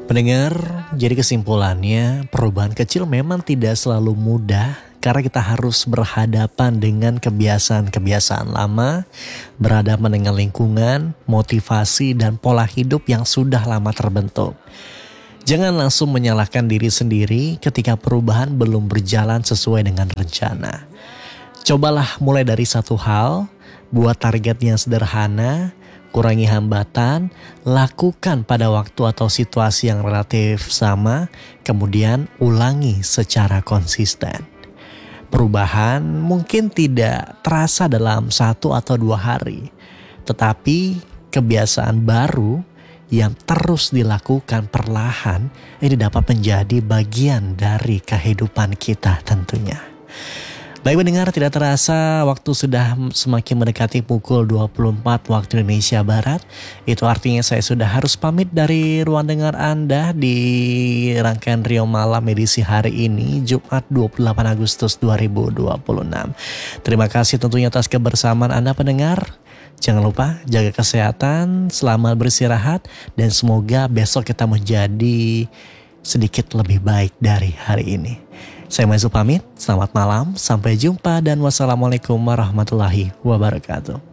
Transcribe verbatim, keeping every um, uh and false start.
Pendengar, jadi kesimpulannya perubahan kecil memang tidak selalu mudah karena kita harus berhadapan dengan kebiasaan-kebiasaan lama, berhadapan dengan lingkungan, motivasi, dan pola hidup yang sudah lama terbentuk. Jangan langsung menyalahkan diri sendiri ketika perubahan belum berjalan sesuai dengan rencana. Cobalah mulai dari satu hal, buat target yang sederhana, kurangi hambatan, lakukan pada waktu atau situasi yang relatif sama, kemudian ulangi secara konsisten. Perubahan mungkin tidak terasa dalam satu atau dua hari, tetapi kebiasaan baru yang terus dilakukan perlahan ini dapat menjadi bagian dari kehidupan kita tentunya. Baik pendengar, tidak terasa waktu sudah semakin mendekati pukul dua puluh empat waktu Indonesia Barat. Itu artinya saya sudah harus pamit dari ruang dengar Anda di rangkaian Rio Malam edisi hari ini, Jumat dua puluh delapan Agustus dua ribu dua puluh enam. Terima kasih tentunya atas kebersamaan Anda pendengar. Jangan lupa jaga kesehatan, selamat beristirahat, dan semoga besok kita menjadi sedikit lebih baik dari hari ini. Saya Maizu pamit, selamat malam, sampai jumpa dan wassalamualaikum warahmatullahi wabarakatuh.